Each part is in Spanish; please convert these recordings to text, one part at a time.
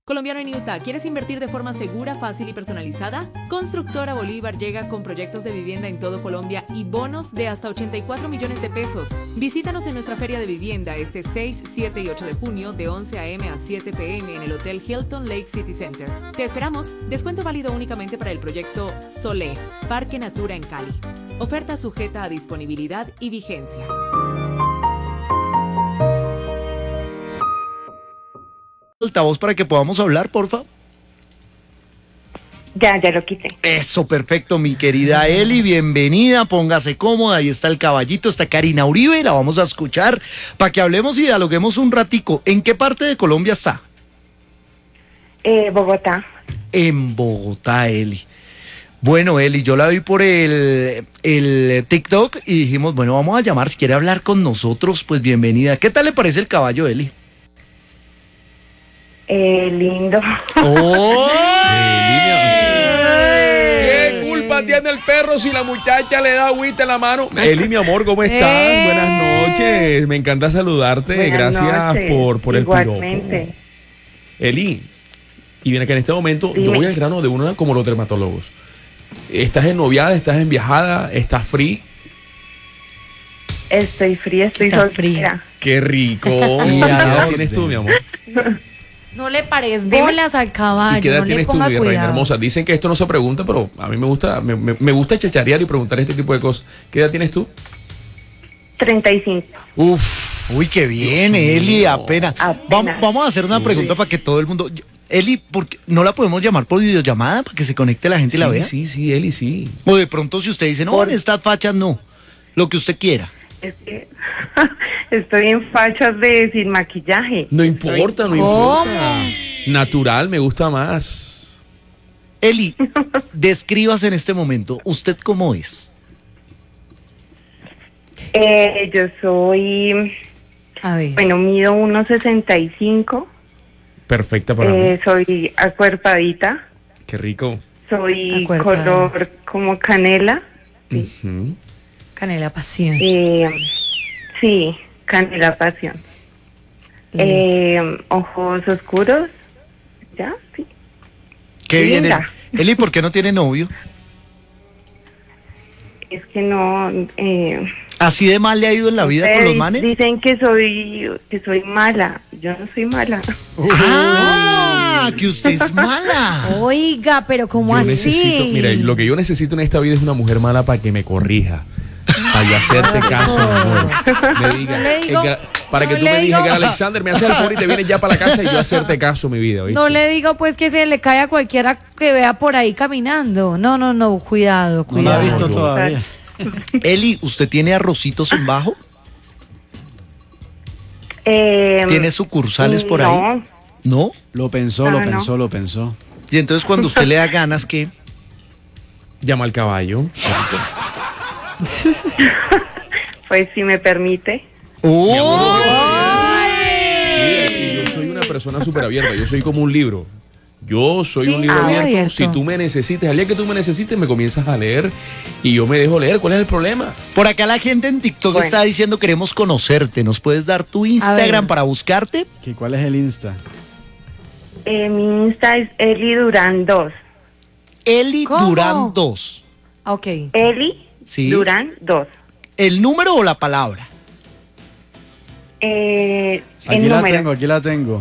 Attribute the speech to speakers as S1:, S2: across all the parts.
S1: Colombiano en Utah, ¿quieres invertir de forma segura, fácil y personalizada? Constructora Bolívar llega con proyectos de vivienda en todo Colombia y bonos de hasta 84 millones de pesos. Visítanos en nuestra feria de vivienda este 6, 7 y 8 de junio de 11 a.m. a 7 p.m. en el Hotel Hilton Lake City Center. Te esperamos. Descuento válido únicamente para el proyecto Solé, Parque Natura en Cali. Oferta sujeta a disponibilidad y vigencia.
S2: Altavoz para que podamos hablar, porfa.
S3: Ya lo quité.
S2: Eso, perfecto, mi querida Eli, bienvenida, póngase cómoda, ahí está el caballito, está Karina Uribe, la vamos a escuchar para que hablemos y dialoguemos un ratico. ¿En qué parte de Colombia está?
S3: Bogotá.
S2: En Bogotá, Eli. Bueno, Eli, yo la vi por el TikTok y dijimos, bueno, vamos a llamar, si quiere hablar con nosotros, pues bienvenida. ¿Qué tal le parece el caballo, Eli?
S3: Lindo.
S2: ¡Oh!
S4: ¿Qué culpa tiene el perro si la muchacha le da agüita en la mano? Eli, mi amor, ¿cómo estás? Buenas noches. Me encanta saludarte.
S3: Buenas
S4: Gracias
S3: noches.
S4: por el
S3: Igualmente.
S4: piropo. Eli, y viene que en este momento
S3: Dime.
S4: yo voy al grano de una como los dermatólogos. ¿Estás ennoviada? ¿Estás enviajada? ¿Estás free?
S3: Estoy fría, estoy
S5: Estás
S3: soltera.
S4: ¡Qué rico! ¿Y
S2: Y
S4: qué
S2: a la
S4: edad
S2: orden.
S4: tienes tú, mi amor?
S5: No le pares
S3: Dime.
S5: bolas al caballo,
S4: ¿Y qué edad
S5: no le
S4: tienes tú,
S5: ponga
S4: mi reina
S5: cuidado.
S4: hermosa? Dicen que esto no se pregunta, pero a mí me gusta chacharear y preguntar este tipo de cosas. ¿Qué edad tienes tú?
S3: 35.
S4: Uf.
S2: Uy, qué bien,
S4: Dios
S2: Eli,
S4: mío.
S2: apenas.
S3: Apenas.
S2: Vamos a hacer una pregunta para que todo el mundo... Eli, ¿por qué no la podemos llamar por videollamada para que se conecte la gente y la vea?
S4: Sí, Eli, sí.
S2: O de pronto si usted dice, no, en estas fachas no, lo que usted quiera.
S3: Es que estoy en fachas de sin maquillaje.
S4: No importa, no
S5: ¿Cómo?
S4: importa. Natural, me gusta más.
S2: Eli, descríbase en este momento, ¿usted cómo es?
S3: Yo soy,
S5: A ver,
S3: bueno, mido 1,65.
S4: Perfecta para mí.
S3: Soy acuerpadita.
S4: Qué rico.
S3: Soy
S5: Acuerpada.
S3: color como canela.
S4: Ujú.
S5: canela pasión.
S3: Sí, canela pasión. Ojos oscuros. ¿Ya? Sí.
S2: Qué bien,
S3: Linda.
S2: Eli, ¿por qué no tiene novio?
S3: Es que no...
S2: ¿Así de mal le ha ido en la vida con los
S3: ustedes
S2: manes?
S3: dicen que soy mala. Yo no soy mala.
S2: ¡Ah! Que usted es mala.
S5: Oiga, pero ¿cómo
S4: Yo
S5: así?
S4: necesito, mira, lo que yo necesito en esta vida es una mujer mala para que me corrija. Para yo hacerte caso, mi amor. Me diga,
S5: No le digo-
S4: para que
S5: no
S4: tú
S5: le
S4: me digas
S5: digo-
S4: que Alexander me hace el favor y te vienes ya para la casa y yo hacerte caso, mi vida, ¿oíste?
S5: No le digo pues que se le cae a cualquiera que vea por ahí caminando. No, cuidado,
S6: No la
S5: cuidado.
S6: ha visto
S4: No.
S6: todavía.
S2: Eli, ¿usted tiene arrocitos en bajo?
S3: ¿Tiene
S2: ¿Tiene sucursales por ahí? ¿No?
S6: Lo pensó,
S3: No,
S6: lo
S3: no.
S6: pensó, lo pensó.
S2: Y entonces cuando usted le da ganas, ¿qué?
S4: Llama al caballo.
S3: Pues si me permite.
S2: ¡Oh!
S4: Mira, que yo soy una persona súper abierta, yo soy como un libro. Yo soy
S5: Sí,
S4: un libro abierto.
S5: abierto.
S4: Si tú me necesites, al día que tú me necesites, me comienzas a leer y yo me dejo leer. ¿Cuál es el problema?
S2: Por acá la gente en TikTok
S3: Bueno.
S2: está diciendo queremos conocerte. ¿Nos puedes dar tu Instagram
S5: ver.
S2: para buscarte?
S6: ¿Cuál es el Insta?
S3: Mi Insta es Eli Durán 2.
S2: Eli
S5: ¿Cómo?
S2: Durán 2.
S5: Ok.
S3: Eli
S2: Sí.
S3: Durán 2.
S2: ¿El número o la palabra?
S3: El
S6: Aquí la
S3: número.
S6: tengo, aquí la tengo.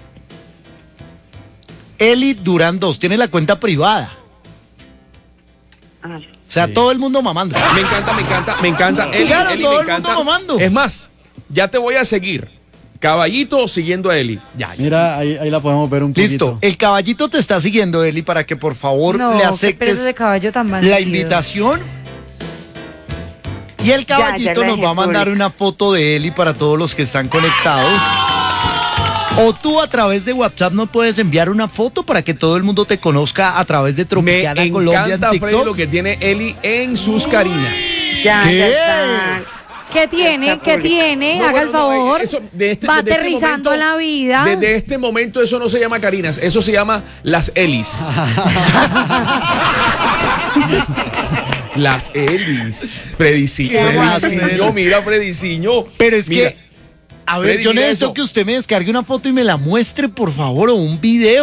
S2: Eli Durán 2. Tiene la cuenta privada.
S3: Ah,
S2: O sea,
S6: Sí.
S2: todo el mundo mamando.
S4: Me encanta. Eli,
S2: Claro,
S4: Eli,
S2: todo
S4: me
S2: el mundo
S4: encanta.
S2: mamando.
S4: Es más, ya te voy a seguir. Caballito siguiendo a Eli. Ya.
S6: Mira, ahí la podemos ver un poquito.
S2: Listo. El caballito te está siguiendo, Eli, para que por favor
S5: No,
S2: le
S5: qué pereza
S2: aceptes
S5: de caballo tan mal
S2: la
S5: nacido.
S2: invitación. Y el caballito
S3: la
S2: nos va a
S3: dejé
S2: mandar
S3: pública.
S2: una foto de Eli para todos los que están conectados. O tú a través de WhatsApp nos puedes enviar una foto para que todo el mundo te conozca a través de
S4: Me
S2: Tropicana Colombia en
S4: encanta, Freddy,
S2: TikTok.
S4: lo que tiene Eli en sus carinas.
S3: ya
S2: ¿Qué?
S3: está.
S5: ¿Qué tiene?
S3: Está
S5: ¿Qué
S3: público.
S5: tiene?
S4: No,
S5: Haga
S4: bueno,
S5: el
S4: no,
S5: favor.
S4: eso,
S5: Va
S4: desde este
S5: aterrizando
S4: momento-
S5: en la vida.
S4: Desde este momento eso no se llama carinas, eso se llama las Elis. Las Elis. Frediciño, mira, Frediciño.
S2: Pero es
S4: Mira,
S2: que, a ver,
S4: Freddy,
S2: yo
S4: mira
S2: necesito
S4: eso.
S2: que usted me descargue una foto y me la muestre, por favor, o un video.